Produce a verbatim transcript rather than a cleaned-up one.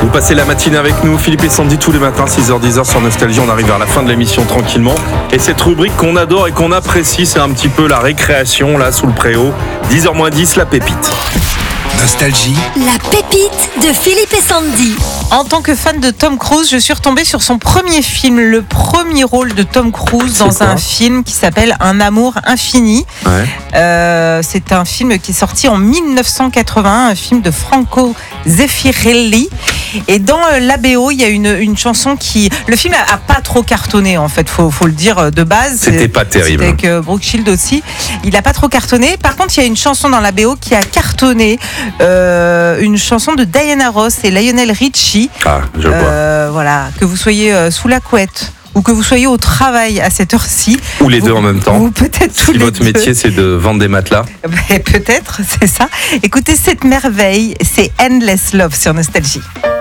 Vous passez la matinée avec nous, Philippe et Sandy, tous les matins, six heures dix sur Nostalgie. On arrive vers la fin de l'émission tranquillement. Et cette rubrique qu'on adore et qu'on apprécie, c'est un petit peu la récréation, là, sous le préau. dix heures moins dix, la pépite. Nostalgie. La pépite de Philippe et Sandy. En tant que fan de Tom Cruise, je suis retombée sur son premier film, le premier rôle de Tom Cruise C'est dans quoi un film qui s'appelle Un amour infini. Ouais. Euh, c'est un film qui est sorti en dix-neuf cent quatre-vingt-un, un film de Franco Zeffirelli. Et dans euh, la B O, il y a une, une chanson qui... Le film a, a pas trop cartonné, en fait, faut, faut le dire de base. C'était C'est- pas terrible. C'était avec euh, Brooke Shields aussi. Il a pas trop cartonné. Par contre, il y a une chanson dans la B O qui a cartonné. Euh, une chanson de Diana Ross et Lionel Richie. Ah, je vois. Euh, voilà, que vous soyez euh, sous la couette ou que vous soyez au travail à cette heure-ci. Ou les vous- deux en même temps. Ou peut-être tous Si les votre deux. métier, c'est de vendre des matelas. Ben, peut-être, c'est ça. Écoutez cette merveille, c'est Endless Love sur Nostalgie.